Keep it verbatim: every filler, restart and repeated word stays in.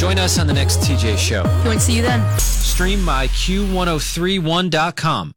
Join us on the next T J Show. Can't wait to see you then. Stream my Q ten thirty-one dot com.